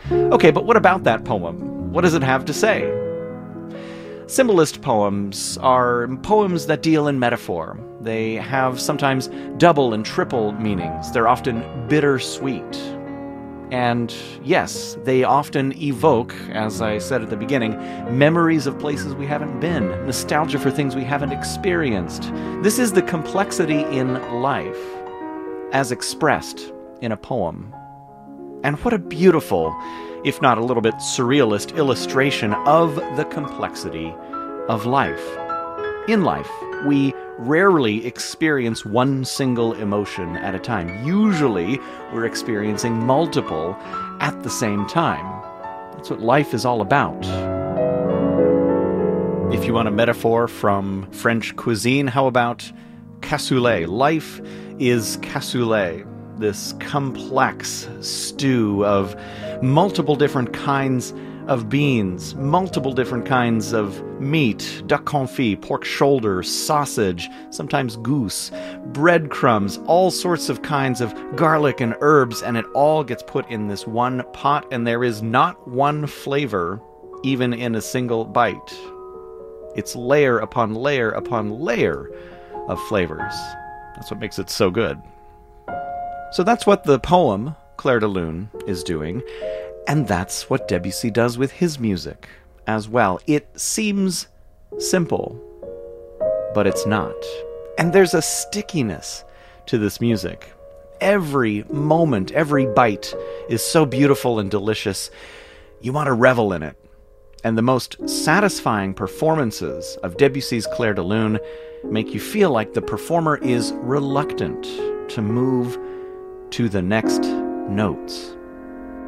Okay, but what about that poem? What does it have to say? Symbolist poems are poems that deal in metaphor. They have sometimes double and triple meanings. They're often bittersweet. And yes, they often evoke, as I said at the beginning, memories of places we haven't been, nostalgia for things we haven't experienced. This is the complexity in life, as expressed in a poem. And what a beautiful, if not a little bit surrealist, illustration of the complexity of life. In life, we rarely experience one single emotion at a time. Usually, we're experiencing multiple at the same time. That's what life is all about. If you want a metaphor from French cuisine, how about cassoulet? Life is cassoulet, this complex stew of multiple different kinds of beans, multiple different kinds of meat, duck confit, pork shoulder, sausage, sometimes goose, breadcrumbs, all sorts of kinds of garlic and herbs, and it all gets put in this one pot, and there is not one flavor, even in a single bite. It's layer upon layer upon layer of flavors. That's what makes it so good. So that's what the poem Clair de Lune is doing. And that's what Debussy does with his music as well. It seems simple, but it's not. And there's a stickiness to this music. Every moment, every bite is so beautiful and delicious. You want to revel in it. And the most satisfying performances of Debussy's Clair de Lune make you feel like the performer is reluctant to move to the next notes.